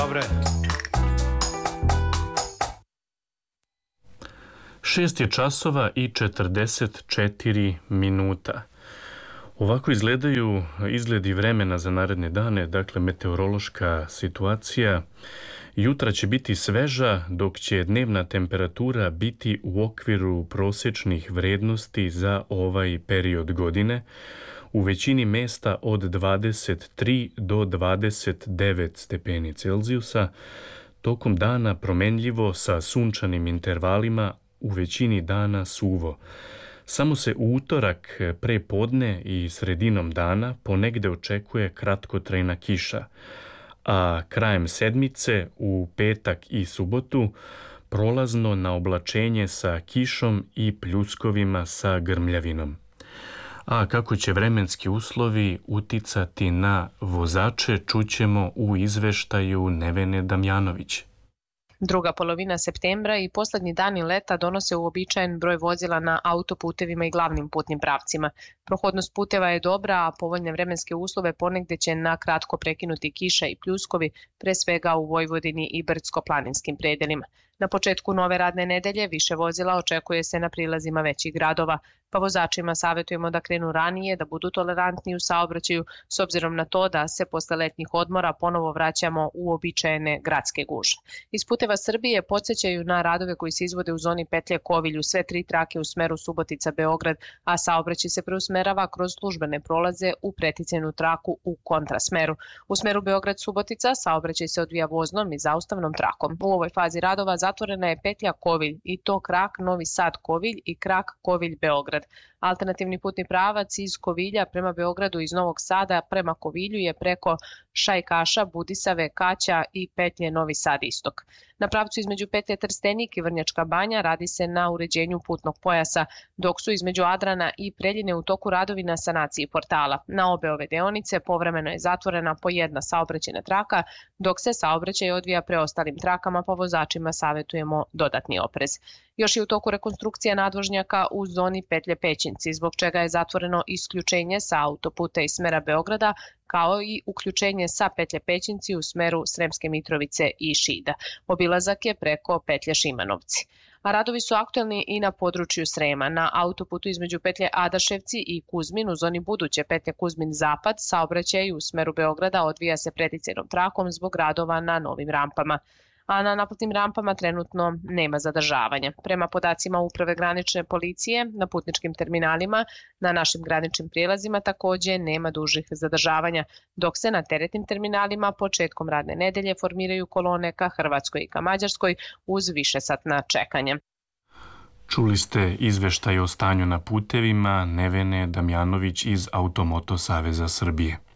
Dobre. 6 je časova i 44 minuta. Ovako izgledaju izgledi vremena za naredne dane, dakle meteorološka situacija. Jutra će biti sveža, dok će dnevna temperatura biti u okviru prosječnih vrednosti za ovaj period godine. U većini mesta od 23 do 29 stepeni Celzijusa. Tokom dana promenljivo sa sunčanim intervalima, u većini dana suvo. Samo se u utorak pre podne i sredinom dana ponegde očekuje kratkotrajna kiša, a krajem sedmice u petak i subotu prolazno na oblačenje sa kišom i pljuskovima sa grmljavinom. A kako će vremenski uslovi uticati na vozače, čućemo u izveštaju Nevene Damjanović. Druga polovina septembra i poslednji dani leta donose uobičajen broj vozila na autoputevima i glavnim putnim pravcima. Prohodnost puteva je dobra, a povoljne vremenske uslove ponegde će na kratko prekinuti kiša i pljuskovi, pre svega u Vojvodini i brdsko-planinskim predelima. Na početku nove radne nedelje više vozila očekuje se na prilazima većih gradova, pa vozačima savjetujemo da krenu ranije, da budu tolerantni u saobraćaju, s obzirom na to da se posle letnjih odmora ponovo vraćamo u uobičajene gradske gužve. Iz puteva Srbije podsjećaju na radove koji se izvode u zoni petlje Kovilj u sve tri trake u smeru Subotica-Beograd, a saobraćaj se preusmerava kroz službene prolaze u preticajnu traku u kontrasmeru. U smeru Beograd-Subotica saobraćaj se odvija voznom i zaustavnom trakom. U ovoj fazi radova zatvorena je petlja Kovilj i to krak Novi Sad-Kovilj i krak Kovilj-Beograd. Alternativni putni pravac iz Kovilja prema Beogradu iz Novog Sada prema Kovilju je preko Šajkaša, Budisave, Kaća i petlje Novi Sad istok. Na pravcu između petlje Trstenik i Vrnjačka Banja radi se na uređenju putnog pojasa, dok su između Adrana i Preljine u toku radovi na sanaciji portala. Na obe ove deonice povremeno je zatvorena po jedna saobraćajna traka, dok se saobraćaj odvija preostalim trakama, pa vozačima savjetujemo dodatni oprez. Još je u toku rekonstrukcija nadvožnjaka u zoni petlje Pećinci, zbog čega je zatvoreno isključenje sa autoputa iz smera Beograda, kao i uključenje sa petlje Pećinci u smeru Sremske Mitrovice i Šida. Obilazak je preko petlje Šimanovci. A radovi su aktuelni i na području Srema. Na autoputu između petlje Adaševci i Kuzmin u zoni buduće petlje Kuzmin-Zapad saobraćaj u smeru Beograda odvija se preticajnom trakom zbog radova na novim rampama. A na naplatnim rampama trenutno nema zadržavanja. Prema podacima Uprave granične policije, na putničkim terminalima, na našim graničnim prijelazima takođe nema dužih zadržavanja, dok se na teretnim terminalima početkom radne nedelje formiraju kolone ka Hrvatskoj i ka Mađarskoj uz višesatna čekanja. Čuli ste izveštaj o stanju na putevima Nevene Damjanović iz Automoto Saveza Srbije.